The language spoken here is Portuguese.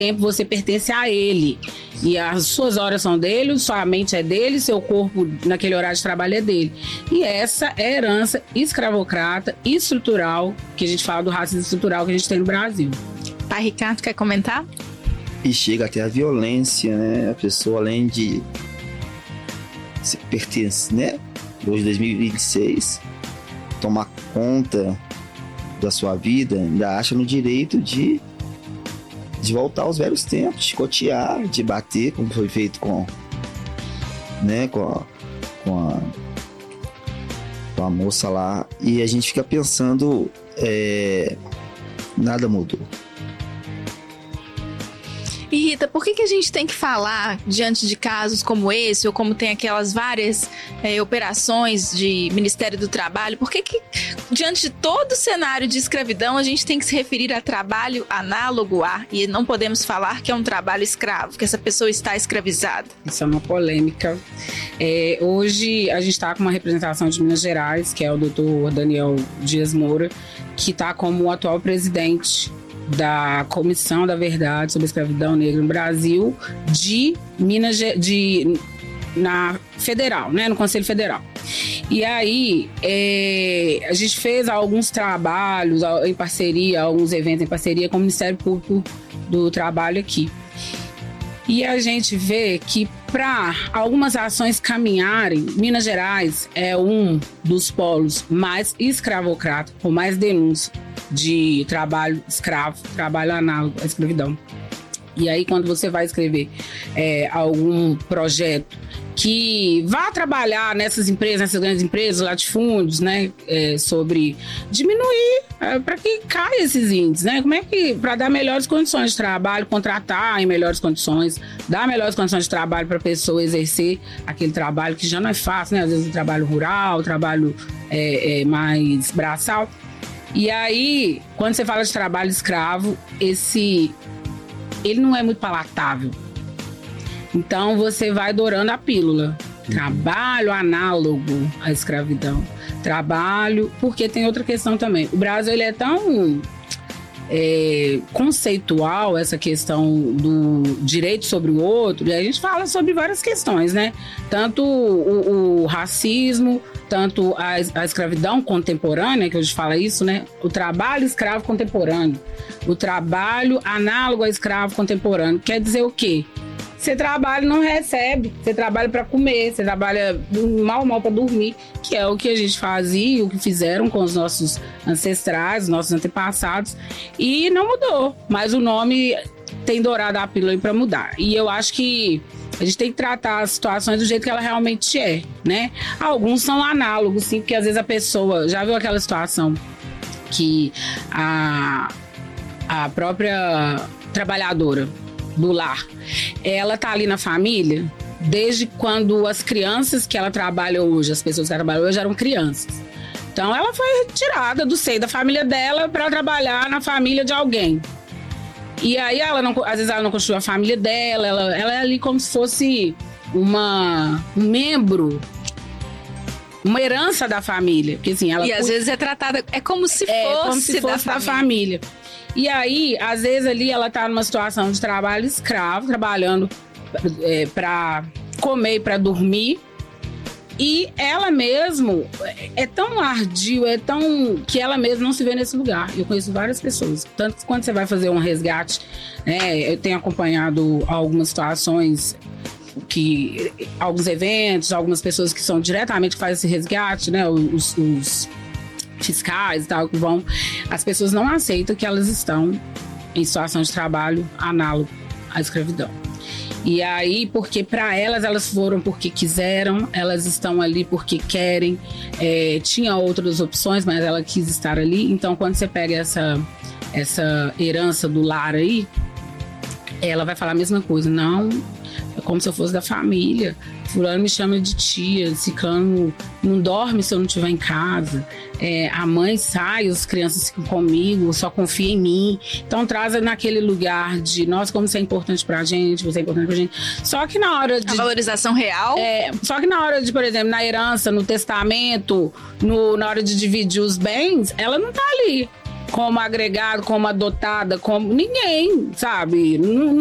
tempo você pertence a ele. E as suas horas são dele, sua mente é dele, seu corpo naquele horário de trabalho é dele. E essa é a herança escravocrata estrutural, que a gente fala do racismo estrutural que a gente tem no Brasil. Pai Ricardo, quer comentar? E chega até a violência, né? A pessoa, além de se pertence, né? Hoje, 2026, tomar conta da sua vida, ainda acha no direito de voltar aos velhos tempos, de chicotear, de bater, como foi feito com a moça lá. E a gente fica pensando, nada mudou. E Rita, por que a gente tem que falar diante de casos como esse, ou como tem aquelas várias operações de Ministério do Trabalho, por que diante de todo o cenário de escravidão a gente tem que se referir a trabalho análogo a, e não podemos falar que é um trabalho escravo, que essa pessoa está escravizada? Isso é uma polêmica. Hoje a gente está com uma representação de Minas Gerais, que é o doutor Daniel Dias Moura, que está como o atual presidente da Comissão da Verdade sobre a Escravidão Negra no Brasil de na Federal, né, no Conselho Federal. E aí a gente fez alguns trabalhos em parceria, alguns eventos em parceria com o Ministério Público do Trabalho aqui. E a gente vê que para algumas ações caminharem, Minas Gerais é um dos polos mais escravocratas, com mais denúncia de trabalho escravo, trabalho análogo à escravidão. E aí, quando você vai escrever algum projeto que vá trabalhar nessas empresas, nessas grandes empresas, latifúndios, né, sobre diminuir para que caia esses índices, né? Como é que, para dar melhores condições de trabalho, contratar em melhores condições, dar melhores condições de trabalho para a pessoa exercer aquele trabalho que já não é fácil, né? Às vezes o trabalho rural, o trabalho mais braçal. E aí, quando você fala de trabalho escravo, ele não é muito palatável. Então você vai dourando a pílula. Trabalho análogo à escravidão. Trabalho, porque tem outra questão também. O Brasil, ele é tão conceitual, essa questão do direito sobre o outro, e a gente fala sobre várias questões, né? Tanto o racismo, tanto a escravidão contemporânea, que a gente fala isso, né? O trabalho escravo contemporâneo, o trabalho análogo a escravo contemporâneo. Quer dizer o quê? Você trabalha e não recebe, você trabalha para comer, você trabalha mal para dormir, que é o que a gente fazia, o que fizeram com os nossos ancestrais, nossos antepassados, e não mudou, mas o nome tem dourado a pílula para mudar. E eu acho que a gente tem que tratar as situações do jeito que ela realmente é, né? Alguns são análogos, sim, porque às vezes a pessoa já viu aquela situação que a própria trabalhadora do lar, ela tá ali na família desde quando as crianças que ela trabalha hoje, as pessoas que ela trabalha hoje eram crianças. Então ela foi retirada do seio da família dela para trabalhar na família de alguém. E aí às vezes ela não construiu a família dela, ela é ali como se fosse um membro, uma herança da família. Porque, assim, ela às vezes é tratada, como se fosse da família. E aí, às vezes ali ela tá numa situação de trabalho escravo, trabalhando para comer e para dormir. E ela mesmo é tão ardio, que ela mesma não se vê nesse lugar. Eu conheço várias pessoas. Tanto que quando você vai fazer um resgate, eu tenho acompanhado algumas situações, alguns eventos, algumas pessoas que são diretamente que fazem esse resgate, né? Os fiscais e tal, que vão, as pessoas não aceitam que elas estão em situação de trabalho análogo à escravidão. E aí, porque para elas foram porque quiseram, elas estão ali porque querem, tinha outras opções, mas ela quis estar ali. Então, quando você pega essa herança do lar aí, ela vai falar a mesma coisa. Não, é como se eu fosse da família. Fulano me chama de tia, Ciclano não dorme se eu não estiver em casa. A mãe sai, as crianças ficam comigo, só confia em mim. Então traz naquele lugar de, nossa, como você é importante pra gente, você é importante pra gente. Só que na hora de... A valorização real? Só que na hora de, por exemplo, na herança, no testamento, na hora de dividir os bens, ela não tá ali. como agregado, como adotada, como ninguém, sabe? Não,